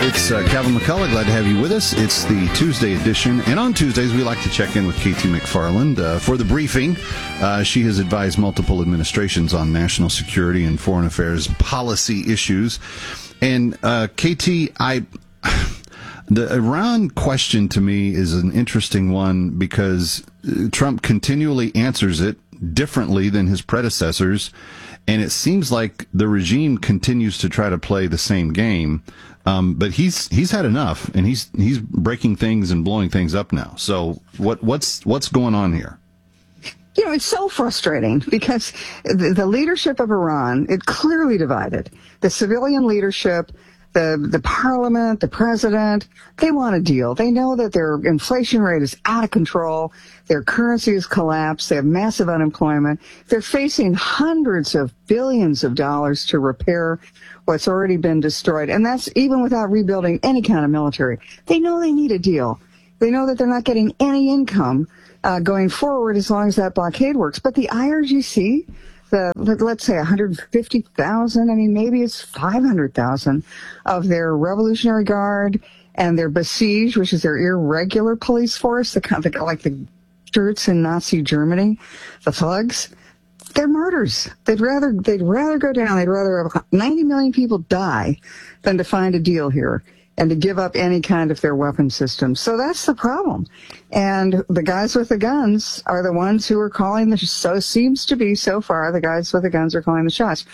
It's Calvin McCullough. Glad to have you with us. It's the Tuesday edition, and on Tuesdays we like to check in with KT McFarland for the briefing. She has advised multiple administrations on national security and foreign affairs policy issues. And KT, the Iran question to me is an interesting one because Trump continually answers it differently than his predecessors, and it seems like the regime continues to try to play the same game. But he's had enough, and he's breaking things and blowing things up now. So what's going on here? You know, it's so frustrating because the leadership of Iran, it clearly divided. The civilian leadership, the parliament, the president, they want a deal. They know that their inflation rate is out of control. Their currency has collapsed. They have massive unemployment. They're facing hundreds of billions of dollars to repair what's already been destroyed. And that's even without rebuilding any kind of military. They know they need a deal. They know that they're not getting any income going forward as long as that blockade works. But the IRGC, let's say 150,000, I mean, maybe it's 500,000 of their Revolutionary Guard and their Basij, which is their irregular police force, like the Kurds in Nazi Germany, the thugs. They're martyrs. They'd rather go down. They'd rather have 90 million people die than to find a deal here and to give up any kind of their weapon system. So that's the problem. And the guys with the guns are the ones who are calling seems to be so far, the guys with the guns are calling the shots.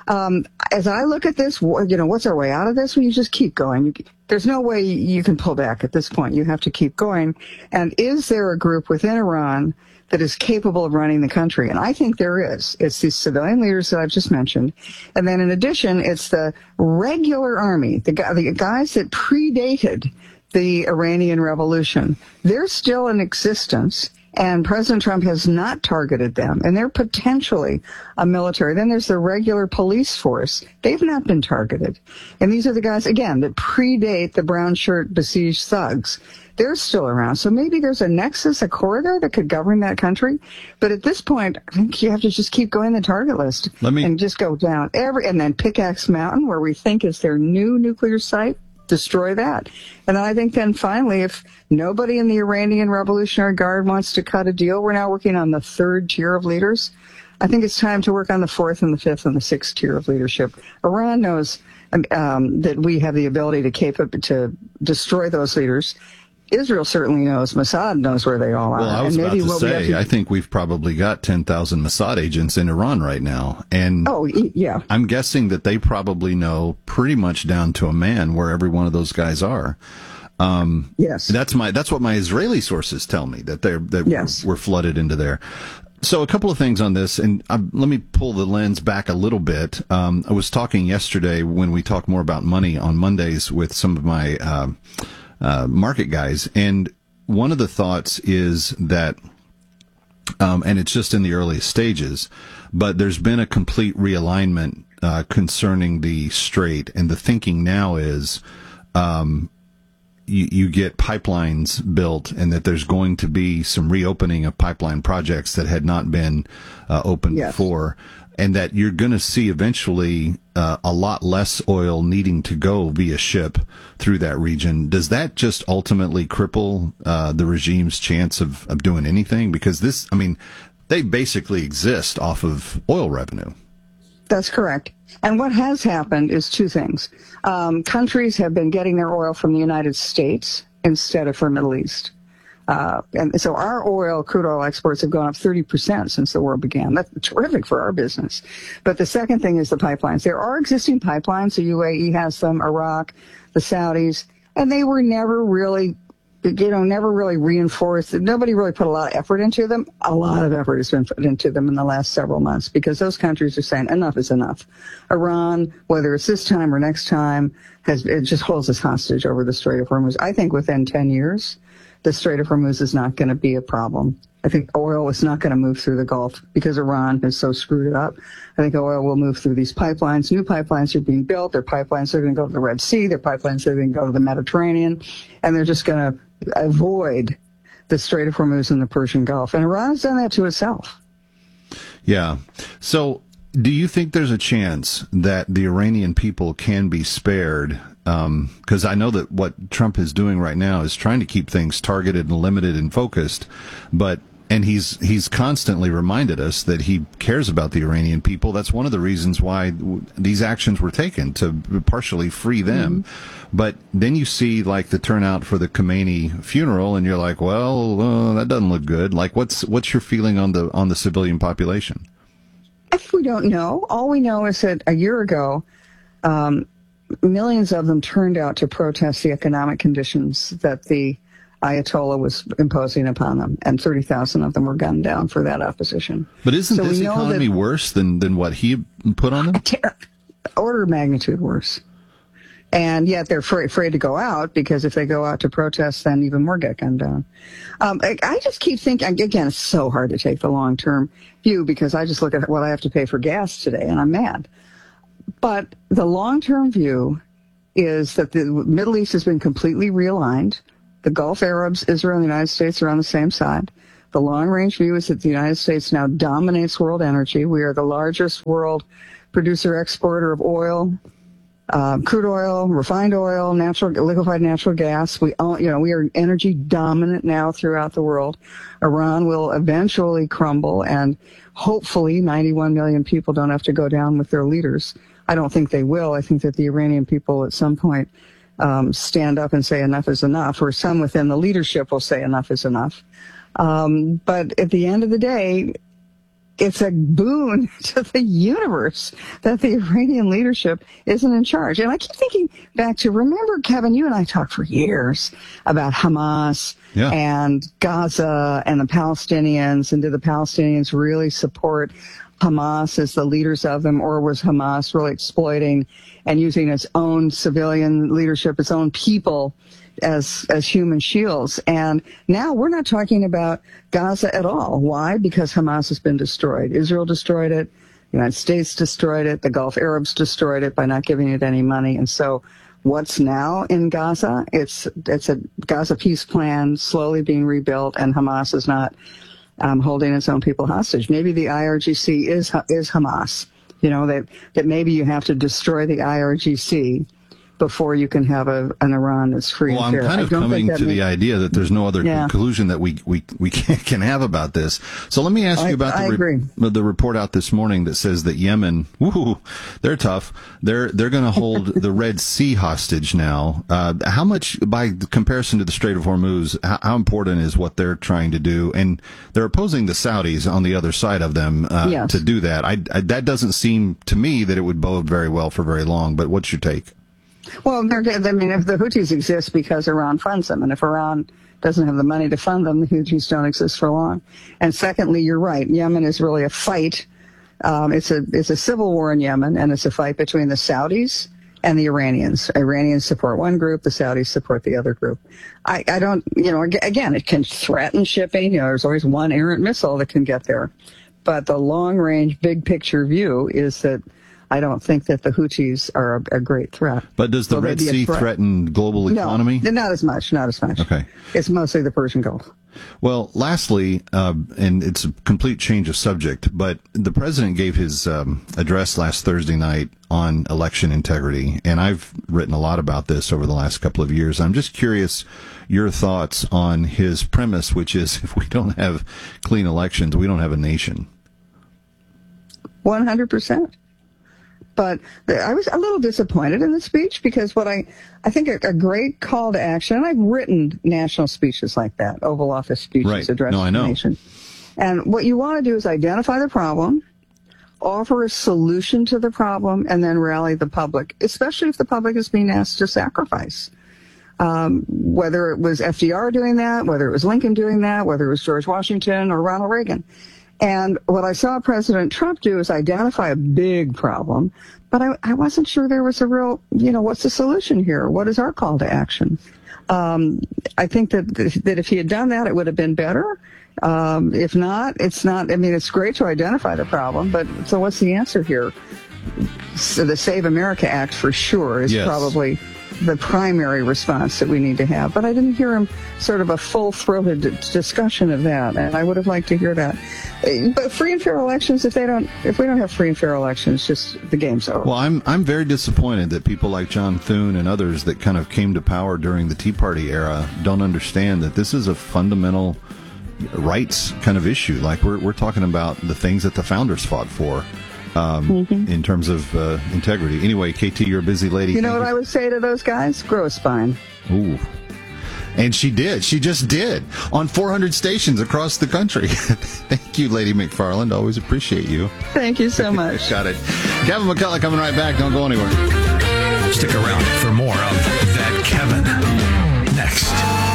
As I look at this, what's our way out of this? Well, you just keep going. There's no way you can pull back at this point. You have to keep going. And is there a group within Iran that is capable of running the country? And I think there is. It's these civilian leaders that I've just mentioned. And then in addition, it's the regular army, the guys that predated the Iranian Revolution. They're still in existence, and President Trump has not targeted them, and they're potentially a military. Then there's the regular police force. They've not been targeted. And these are the guys, again, that predate the brown shirt besieged thugs. They're still around. So maybe there's a nexus, a corridor that could govern that country. But at this point, I think you have to just keep going the target list and just go down and then Pickaxe Mountain, where we think is their new nuclear site, destroy that. And I think then finally, if nobody in the Iranian Revolutionary Guard wants to cut a deal, we're now working on the third tier of leaders. I think it's time to work on the fourth and the fifth and the sixth tier of leadership. Iran knows that we have the ability to destroy those leaders. Israel certainly knows. Mossad knows where they all are. Well, I was about to say, I think we've probably got 10,000 Mossad agents in Iran right now. And yeah. I'm guessing that they probably know pretty much down to a man where every one of those guys are. Yes. That's what my Israeli sources tell me, that yes. we're flooded into there. So a couple of things on this, and let me pull the lens back a little bit. I was talking yesterday when we talk more about money on Mondays with some of my market guys, and one of the thoughts is that, and it's just in the earliest stages, but there's been a complete realignment concerning the strait, and the thinking now is you get pipelines built, and that there's going to be some reopening of pipeline projects that had not been opened before, and that you're going to see eventually a lot less oil needing to go via ship through that region. Does that just ultimately cripple the regime's chance of doing anything? Because they basically exist off of oil revenue. That's correct. And what has happened is two things. Countries have been getting their oil from the United States instead of from the Middle East. And so our crude oil exports have gone up 30% since the war began. That's terrific for our business. But the second thing is the pipelines. There are existing pipelines. The UAE has them, Iraq, the Saudis, and they were never really reinforced. Nobody really put a lot of effort into them. A lot of effort has been put into them in the last several months because those countries are saying enough is enough. Iran, whether it's this time or next time, it just holds us hostage over the Strait of Hormuz. I think within 10 years, the Strait of Hormuz is not going to be a problem. I think oil is not going to move through the Gulf because Iran has so screwed it up. I think oil will move through these pipelines. New pipelines are being built. Their pipelines are going to go to the Red Sea. Their pipelines are going to go to the Mediterranean. And they're just going to avoid the Strait of Hormuz and the Persian Gulf. And Iran has done that to itself. Yeah. So Do you think there's a chance that the Iranian people can be spared? Because I know that what Trump is doing right now is trying to keep things targeted and limited and focused, and he's constantly reminded us that he cares about the Iranian people. That's one of the reasons why these actions were taken, to partially free them. Mm-hmm. But then you see like the turnout for the Khomeini funeral, and you're like, well, that doesn't look good. Like, what's your feeling on the civilian population? We don't know. All we know is that a year ago, millions of them turned out to protest the economic conditions that the Ayatollah was imposing upon them, and 30,000 of them were gunned down for that opposition. But isn't this economy worse than what he put on them? Order of magnitude worse. And yet they're afraid to go out, because if they go out to protest, then even more get gunned down. I just keep thinking, again, it's so hard to take the long-term view, because I just look at what I have to pay for gas today, and I'm mad. But the long-term view is that the Middle East has been completely realigned. The Gulf Arabs, Israel, and the United States are on the same side. The long-range view is that the United States now dominates world energy. We are the largest world producer-exporter of oil, crude oil, refined oil, liquefied natural gas. We are energy dominant now throughout the world. Iran will eventually crumble, and hopefully 91 million people don't have to go down with their leaders. I don't think they will. I think that the Iranian people at some point stand up and say enough is enough, or some within the leadership will say enough is enough. But at the end of the day, it's a boon to the universe that the Iranian leadership isn't in charge. And I keep thinking back to, remember, Kevin, you and I talked for years about Hamas and Gaza and the Palestinians, and did the Palestinians really support Hamas as the leaders of them, or was Hamas really exploiting and using its own civilian leadership, its own people, as human shields? And now we're not talking about Gaza at all. Why? Because Hamas has been destroyed. Israel destroyed it. The United States destroyed it. The Gulf Arabs destroyed it by not giving it any money. And so what's now in Gaza? It's a Gaza peace plan slowly being rebuilt, and Hamas is not holding its own people hostage. Maybe the IRGC is Hamas. That maybe you have to destroy the IRGC before you can have an Iran that's free and fair. Well, I'm kind of coming to the idea that there's no other conclusion that we can have about this. So let me ask you about the report out this morning that says that Yemen, they're tough. They're going to hold the Red Sea hostage now. How much, by comparison to the Strait of Hormuz, how important is what they're trying to do? And they're opposing the Saudis on the other side of them to do that. That doesn't seem to me that it would bode very well for very long. But what's your take? Well, if the Houthis exist because Iran funds them, and if Iran doesn't have the money to fund them, the Houthis don't exist for long. And secondly, you're right. Yemen is really a fight. It's a civil war in Yemen, and it's a fight between the Saudis and the Iranians. Iranians support one group, the Saudis support the other group. I don't, again, it can threaten shipping. There's always one errant missile that can get there. But the long-range, big-picture view is that I don't think that the Houthis are a great threat. But does the Red Sea threaten global economy? No, not as much. Okay. It's mostly the Persian Gulf. Well, lastly, and it's a complete change of subject, but the president gave his address last Thursday night on election integrity, and I've written a lot about this over the last couple of years. I'm just curious your thoughts on his premise, which is if we don't have clean elections, we don't have a nation. 100%. But I was a little disappointed in the speech, because what I think a great call to action, and I've written national speeches like that, Oval Office speeches addressing the nation. And what you want to do is identify the problem, offer a solution to the problem, and then rally the public, especially if the public is being asked to sacrifice. Whether it was FDR doing that, whether it was Lincoln doing that, whether it was George Washington or Ronald Reagan. And what I saw President Trump do is identify a big problem, but I wasn't sure there was a real, what's the solution here? What is our call to action? I think that if he had done that, it would have been better. If not, it's not. I mean, it's great to identify the problem, but so what's the answer here? So the Save America Act, for sure, is probably the primary response that we need to have. But I didn't hear him sort of a full-throated discussion of that, and I would have liked to hear that. But free and fair elections, if we don't have free and fair elections, just the game's over. Well, I'm very disappointed that people like John Thune and others that kind of came to power during the Tea Party era don't understand that this is a fundamental rights kind of issue. Like we're talking about the things that the founders fought for. In terms of integrity. Anyway, KT, you're a busy lady. You know what I would say to those guys? Grow a spine. Ooh. And she did. She just did. On 400 stations across the country. Thank you, Lady McFarland. Always appreciate you. Thank you so much. Got it. Kevin McCullough coming right back. Don't go anywhere. Stick around for more of That Kevin. Next.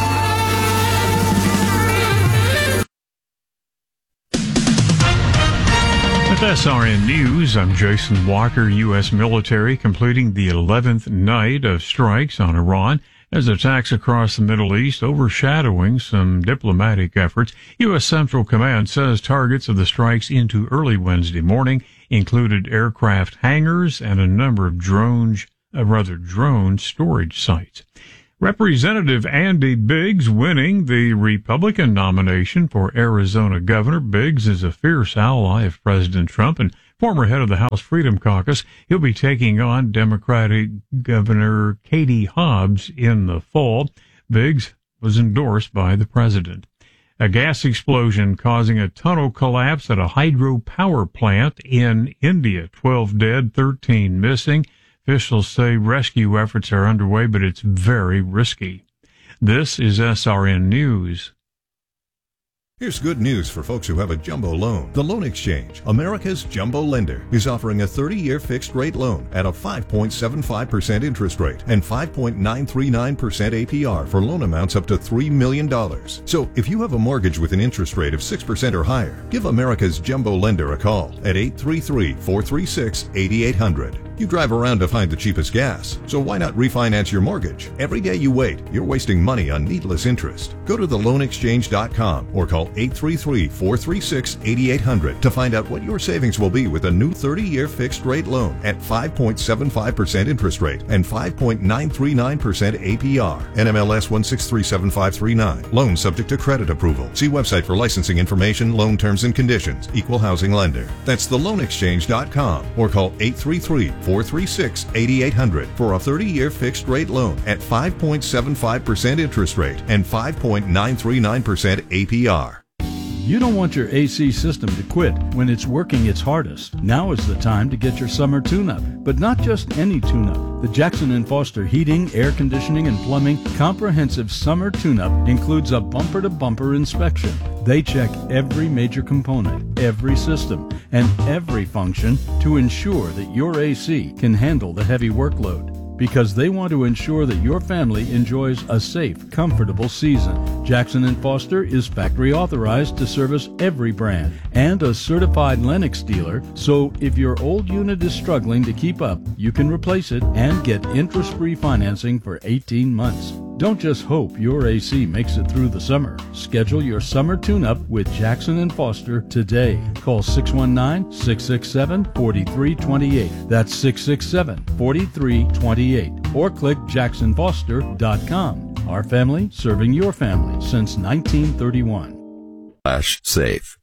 With SRN News, I'm Jason Walker. U.S. military completing the 11th night of strikes on Iran as attacks across the Middle East overshadowing some diplomatic efforts. U.S. Central Command says targets of the strikes into early Wednesday morning included aircraft hangars and a number of drone storage sites. Representative Andy Biggs winning the Republican nomination for Arizona governor. Biggs is a fierce ally of President Trump and former head of the House Freedom Caucus. He'll be taking on Democratic Governor Katie Hobbs in the fall. Biggs was endorsed by the president. A gas explosion causing a tunnel collapse at a hydropower plant in India. 12 dead, 13 missing. Officials say rescue efforts are underway, but it's very risky. This is SRN News. Here's good news for folks who have a jumbo loan. The Loan Exchange, America's jumbo lender, is offering a 30-year fixed-rate loan at a 5.75% interest rate and 5.939% APR for loan amounts up to $3 million. So if you have a mortgage with an interest rate of 6% or higher, give America's jumbo lender a call at 833-436-8800. You drive around to find the cheapest gas, so why not refinance your mortgage? Every day you wait, you're wasting money on needless interest. Go to theloanexchange.com or call 833-436-8800 to find out what your savings will be with a new 30-year fixed-rate loan at 5.75% interest rate and 5.939% APR. NMLS 1637539. Loan subject to credit approval. See website for licensing information, loan terms and conditions. Equal housing lender. That's theloanexchange.com or call 833-436-8800 for a 30-year fixed-rate loan at 5.75% interest rate and 5.939% APR. You don't want your AC system to quit when it's working its hardest. Now is the time to get your summer tune-up, but not just any tune-up. The Jackson & Foster Heating, Air Conditioning, and Plumbing Comprehensive Summer Tune-Up includes a bumper-to-bumper inspection. They check every major component, every system, and every function to ensure that your AC can handle the heavy workload. Because they want to ensure that your family enjoys a safe, comfortable season. Jackson & Foster is factory authorized to service every brand and a certified Lennox dealer, so if your old unit is struggling to keep up, you can replace it and get interest-free financing for 18 months. Don't just hope your AC makes it through the summer. Schedule your summer tune-up with Jackson & Foster today. Call 619-667-4328. That's 667-4328. Or click jacksonfoster.com. Our family serving your family since 1931. /safe.